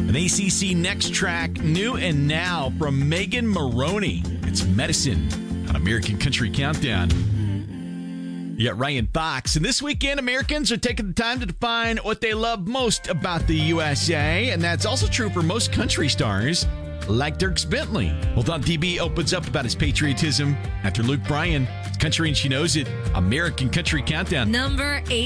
An ACC Next Track, New and Now from Megan Maroney. It's Medicine on American Country Countdown. You got Ryan Fox. And this weekend, Americans are taking the time to define what they love most about the USA. And that's also true for most country stars, like Dierks Bentley. Well, Don DB opens up about his patriotism after Luke Bryan. It's Country and She Knows It. American Country Countdown. Number 8.